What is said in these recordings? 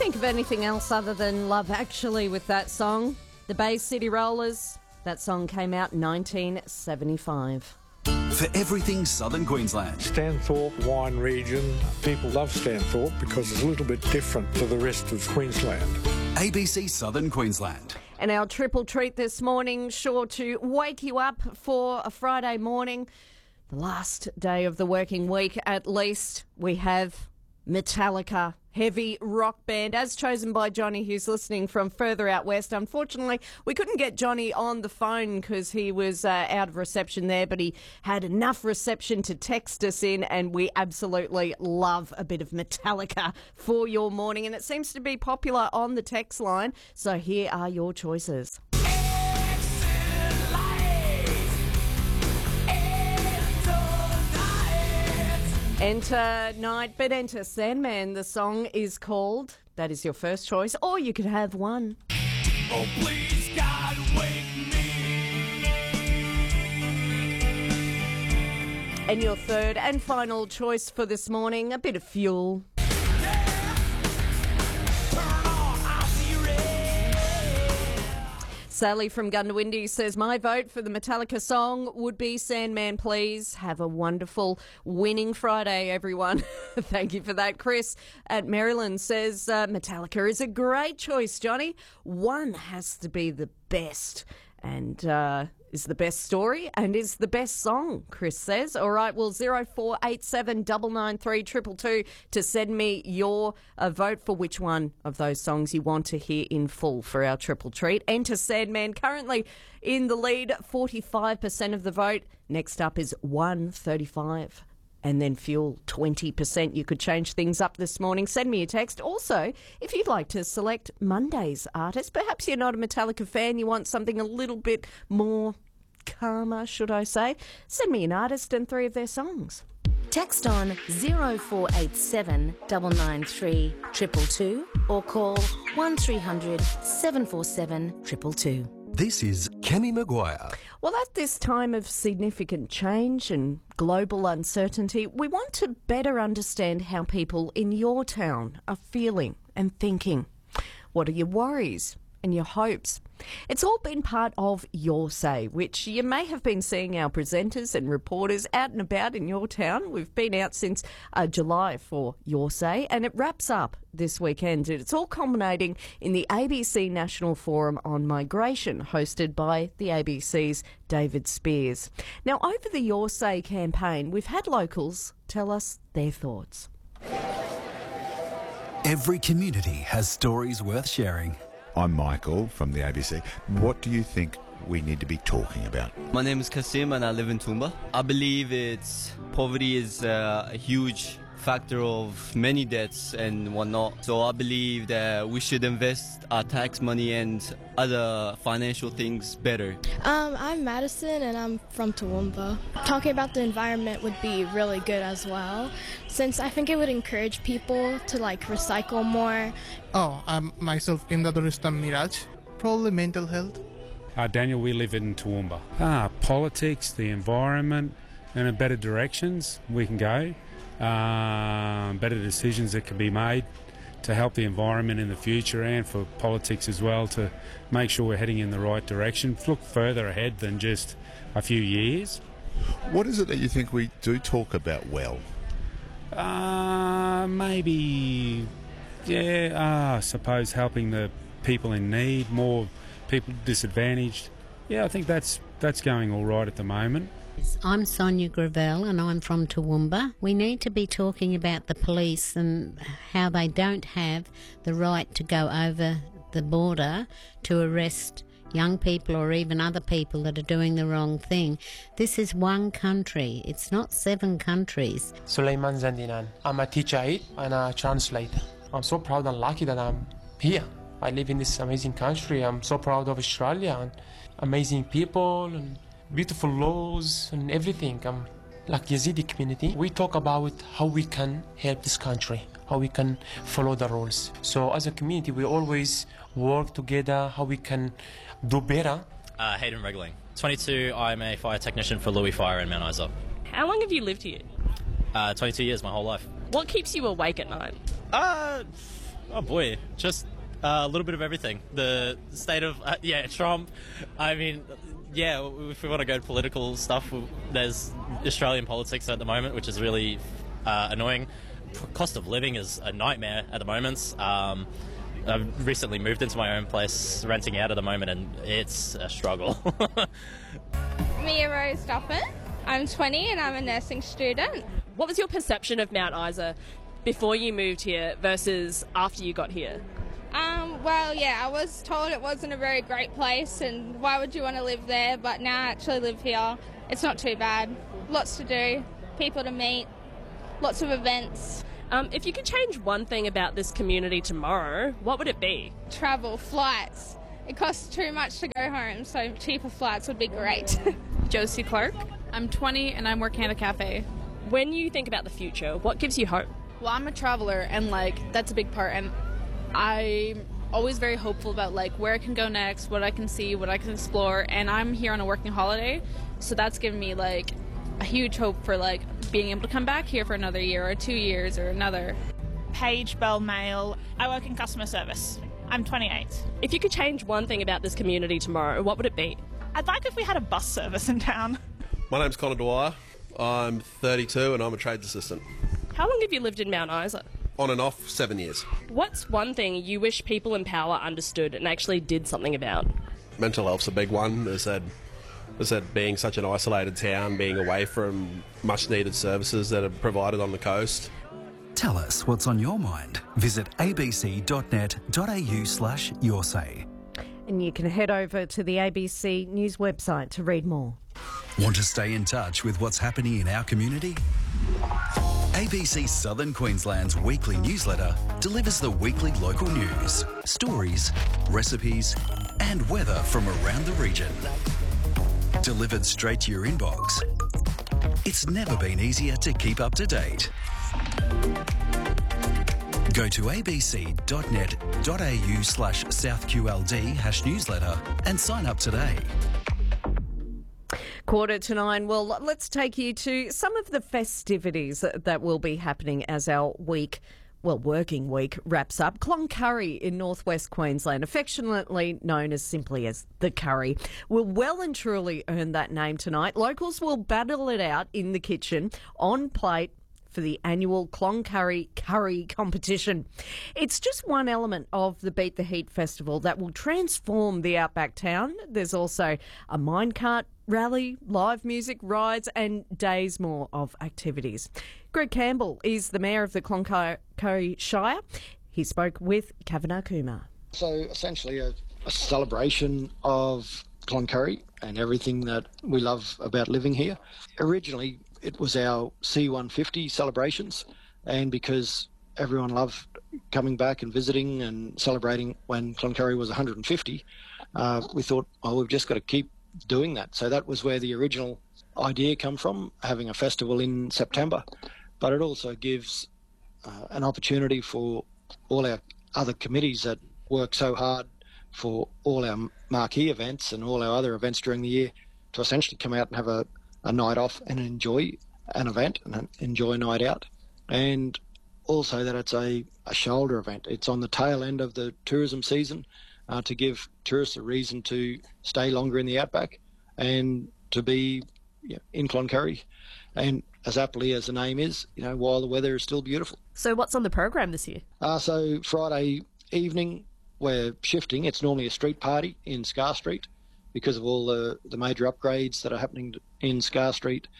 think of anything else other than Love Actually with that song. The Bay City Rollers. That song came out in 1975. For everything Southern Queensland. Stanthorpe wine region. People love Stanthorpe because it's a little bit different to the rest of Queensland. ABC Southern Queensland. And our triple treat this morning, sure to wake you up for a Friday morning. The last day of the working week, at least, we have Metallica, heavy rock band, as chosen by Johnny, who's listening from further out west. Unfortunately, we couldn't get Johnny on the phone because he was out of reception there, but he had enough reception to text us in, and we absolutely love a bit of Metallica for your morning, and it seems to be popular on the text line. So here are your choices. Enter Night, but enter Sandman. The song is called. That is your first choice, or you could have one. Oh, please, God, wake me. And your third and final choice for this morning, a bit of Fuel. Sally from Gundawindi says, my vote for the Metallica song would be Sandman, please. Have a wonderful winning Friday, everyone. Thank you for that. Chris at Maryland says, Metallica is a great choice, Johnny. One has to be the best. And is the best story and is the best song, Chris says. All right, well, 0487 993 222 to send me your vote for which one of those songs you want to hear in full for our triple treat. Enter Sandman, currently in the lead, 45% of the vote. Next up is 135. And then Fuel, 20%. You could change things up this morning. Send me a text. Also, if you'd like to select Monday's artist, perhaps you're not a Metallica fan, you want something a little bit more calmer, should I say, send me an artist and 3 of their songs. Text on 0487 993 222 or call 1300 747 222. This is Kemi Maguire. Well, at this time of significant change and global uncertainty, we want to better understand how people in your town are feeling and thinking. What are your worries and your hopes? It's all been part of Your Say, which you may have been seeing our presenters and reporters out and about in your town. We've been out since July for Your Say, and it wraps up this weekend. It's all culminating in the ABC National Forum on Migration, hosted by the ABC's David Spears. Now, over the Your Say campaign, we've had locals tell us their thoughts. Every community has stories worth sharing. I'm Michael from the ABC. What do you think we need to be talking about? My name is Kasim and I live in Toomba. I believe poverty is a huge factor of many debts and whatnot. So I believe that we should invest our tax money and other financial things better. I'm Madison and I'm from Toowoomba. Talking about the environment would be really good as well, since I think it would encourage people to recycle more. I'm myself Imdadul Islam Miraj. Probably mental health. Daniel, we live in Toowoomba. Politics, the environment, and better directions we can go. Better decisions that can be made to help the environment in the future and for politics as well, to make sure we're heading in the right direction. Look further ahead than just a few years. What is it that you think we do talk about well? Maybe, I suppose helping the people in need, more people disadvantaged. Yeah, I think that's going all right at the moment. I'm Sonia Gravel and I'm from Toowoomba. We need to be talking about the police and how they don't have the right to go over the border to arrest young people or even other people that are doing the wrong thing. This is one country, it's not 7 countries. Suleiman Zandinan. I'm a teacher aide and a translator. I'm so proud and lucky that I'm here. I live in this amazing country. I'm so proud of Australia and amazing people and beautiful laws and everything. Like Yazidi community, we talk about how we can help this country, how we can follow the rules. So as a community, we always work together, how we can do better. Hayden Regling. 22, I'm a fire technician for Louis Fire in Mount Isa. How long have you lived here? 22 years, my whole life. What keeps you awake at night? Oh boy, just a little bit of everything. The state of, Trump. I mean, if we want to go to political stuff, there's Australian politics at the moment, which is really annoying. Cost of living is a nightmare at the moment. I've recently moved into my own place, renting out at the moment, and it's a struggle. Mia Rose Duffin. I'm 20 and I'm a nursing student. What was your perception of Mount Isa before you moved here versus after you got here? I was told it wasn't a very great place and why would you want to live there, but now I actually live here. It's not too bad. Lots to do, people to meet, lots of events. If you could change one thing about this community tomorrow, what would it be? Travel, flights. It costs too much to go home, so cheaper flights would be great. Josie Clark. I'm 20 and I'm working at a cafe. When you think about the future, what gives you hope? Well, I'm a traveler and that's a big part, and I'm always very hopeful about where I can go next, what I can see, what I can explore, and I'm here on a working holiday, so that's given me a huge hope for being able to come back here for another year or 2 years or another. Paige Bell Mail. I work in customer service. I'm 28. If you could change one thing about this community tomorrow, what would it be? I'd like if we had a bus service in town. My name's Connor Dwyer. I'm 32 and I'm a trades assistant. How long have you lived in Mount Isa? On and off, 7 years. What's one thing you wish people in power understood and actually did something about? Mental health's a big one. They said being such an isolated town, being away from much needed services that are provided on the coast. Tell us what's on your mind. Visit abc.net.au/yoursay. And you can head over to the ABC News website to read more. Want to stay in touch with what's happening in our community? ABC Southern Queensland's weekly newsletter delivers the weekly local news, stories, recipes, and weather from around the region. Delivered straight to your inbox. It's never been easier to keep up to date. Go to abc.net.au/SouthQLD #newsletter and sign up today. 8:45. Well, let's take you to some of the festivities that will be happening as our working week wraps up. Cloncurry in northwest Queensland, affectionately known as simply as the Curry, will well and truly earn that name tonight. Locals will battle it out in the kitchen on plate for the annual Cloncurry Curry competition. It's just one element of the Beat the Heat festival that will transform the outback town. There's also a minecart rally, live music, rides and days more of activities. Greg Campbell is the Mayor of the Cloncurry Shire. He spoke with Kavanagh Kumar. So essentially a celebration of Cloncurry and everything that we love about living here. Originally it was our C150 celebrations, and because everyone loved coming back and visiting and celebrating when Cloncurry was 150, we thought, we've just got to keep doing that. So that was where the original idea come from, having a festival in September. But it also gives an opportunity for all our other committees that work so hard for all our marquee events and all our other events during the year to essentially come out and have a night off and enjoy an event and enjoy a night out. And also that it's a shoulder event. It's on the tail end of the tourism season to give tourists a reason to stay longer in the outback and to be in Cloncurry. And as aptly as the name is, while the weather is still beautiful. So what's on the program this year? So Friday evening, we're shifting. It's normally a street party in Scar Street because of all the major upgrades that are happening in Scar Street.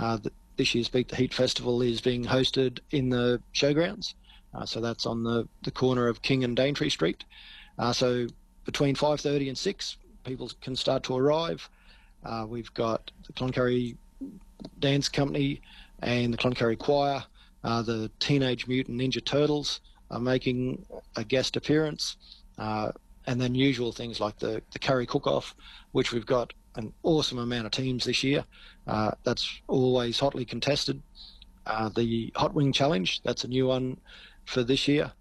This year's Beat the Heat Festival is being hosted in the showgrounds. So that's on the corner of King and Daintree Street. So between 5:30 and 6, people can start to arrive. We've got the Cloncurry Dance Company and the Cloncurry Choir. The Teenage Mutant Ninja Turtles are making a guest appearance. And then usual things like the Curry Cook-Off, which we've got an awesome amount of teams this year. That's always hotly contested. The Hot Wing Challenge, that's a new one for this year.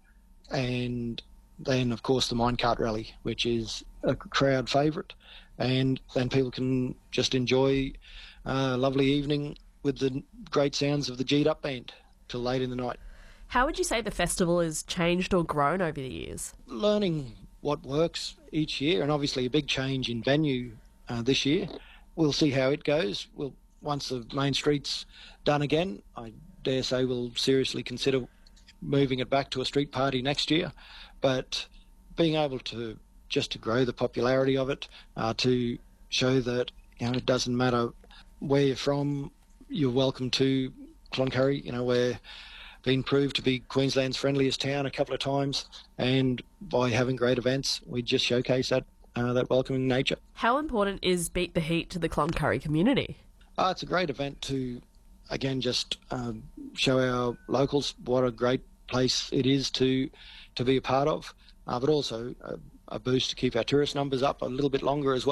And then, of course, the Minecart Rally, which is a crowd favourite. And then people can just enjoy a lovely evening with the great sounds of the G'd Up Band till late in the night. How would you say the festival has changed or grown over the years? Learning what works each year, and obviously a big change in venue this year. We'll see how it goes. Once the main street's done again, I dare say we'll seriously consider moving it back to a street party next year. But being able to grow the popularity of it, to show that it doesn't matter where you're from, you're welcome to Cloncurry. We're been proved to be Queensland's friendliest town a couple of times, and by having great events, we just showcase that welcoming nature. How important is Beat the Heat to the Cloncurry community? It's a great event to, again, just show our locals what a great place it is to be a part of, but also a boost to keep our tourist numbers up a little bit longer as well.